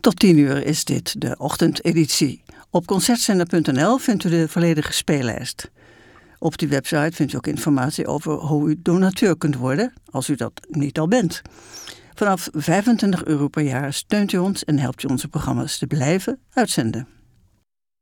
Tot 10:00 is dit de ochtendeditie. Op concertzender.nl vindt u de volledige speellijst. Op die website vindt u ook informatie over hoe u donateur kunt worden, als u dat niet al bent. Vanaf €25 per jaar steunt u ons en helpt u onze programma's te blijven uitzenden.